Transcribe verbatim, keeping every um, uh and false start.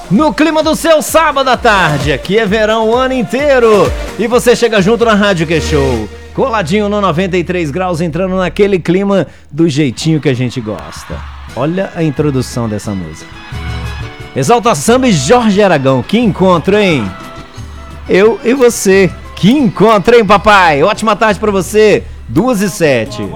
No clima do seu sábado à tarde, aqui é verão o ano inteiro. E você chega junto na Rádio Que-Show, coladinho no noventa e três graus, entrando naquele clima do jeitinho que a gente gosta. Olha a introdução dessa música. Exalta Samba e Jorge Aragão, que encontro, hein? Eu e você, que encontro, hein, papai? Ótima tarde pra você, duas e sete.